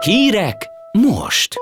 Hírek most!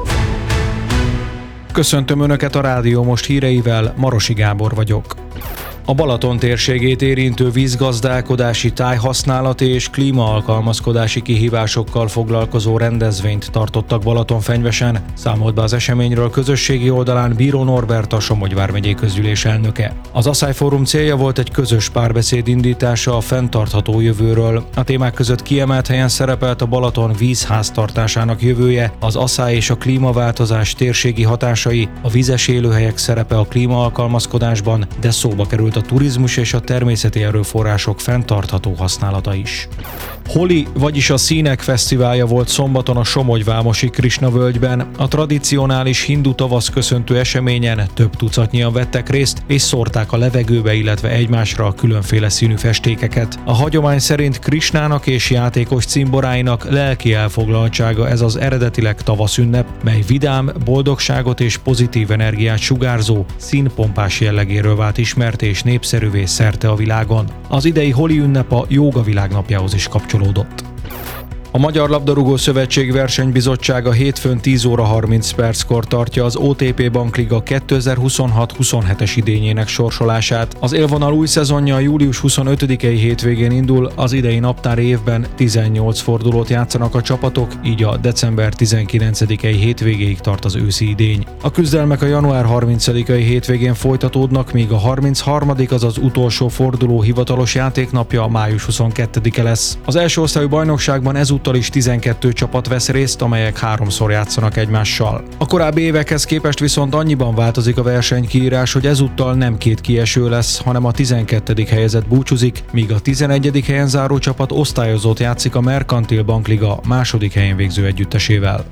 Köszöntöm Önöket a Rádió Most híreivel, Marosi Gábor vagyok. A Balaton térségét érintő vízgazdálkodási, tájhasználati és klímaalkalmazkodási kihívásokkal foglalkozó rendezvényt tartottak Balatonfenyvesen, számolt be az eseményről közösségi oldalán Bíró Norbert, a Somogy vármegyei közgyűlés elnöke. Az Asszály Fórum célja volt egy közös párbeszéd indítása a fenntartható jövőről. A témák között kiemelt helyen szerepelt a Balaton vízháztartásának jövője, az asszály és a klímaváltozás térségi hatásai, a vízes élőhelyek szerepe a klímaalkalmazkodásban, de szóba került a turizmus és a természeti erőforrások fenntartható használata is. Holi, vagyis a Színek Fesztiválja volt szombaton a Somogy-Vámosi Krisna-völgyben. A tradicionális hindu tavasz köszöntő eseményen több tucatnyian vettek részt, és szórták a levegőbe, illetve egymásra a különféle színű festékeket. A hagyomány szerint Krisnának és játékos cimboráinak lelki elfoglaltsága ez az eredetileg tavaszünnep, mely vidám, boldogságot és pozitív energiát sugárzó, színpompás jellegéről vált ismert és népszerűvé szerte a világon. Az idei Holi ünnep a jóga világnapjához is kapcsolódott. A Magyar Labdarúgó Szövetség versenybizottsága hétfőn 10 óra 30 perckor tartja az OTP Bankliga 2026-27-es idényének sorsolását. Az élvonal új szezonja július 25-i hétvégén indul, az idei naptári évben 18 fordulót játszanak a csapatok, így a december 19-i hétvégéig tart az őszi idény. A küzdelmek a január 30-i hétvégén folytatódnak, míg a 33., azaz utolsó forduló hivatalos játéknapja május 22-e lesz. Az első osztályú bajnokságban ezúttal is 12 csapat vesz részt, amelyek 3-szor játszanak egymással. A korábbi évekhez képest viszont annyiban változik a versenykiírás, hogy ezúttal nem 2 kieső lesz, hanem a 12. helyezett búcsúzik, míg a 11. helyen záró csapat osztályozót játszik a Merkantil Bankliga második helyen végző együttesével.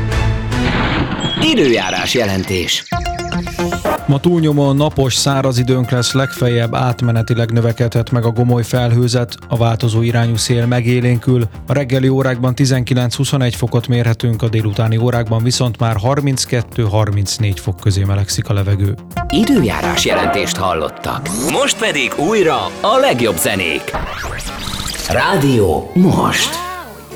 Időjárás jelentés. Ma túlnyomóan napos, száraz időnk lesz, legfeljebb átmenetileg növekedhet meg a gomoly felhőzet, a változó irányú szél megélénkül, a reggeli órákban 19-21 fokot mérhetünk, a délutáni órákban viszont már 32-34 fok közé melegszik a levegő. Időjárás jelentést hallottak. Most pedig újra a legjobb zenék. Rádió Most.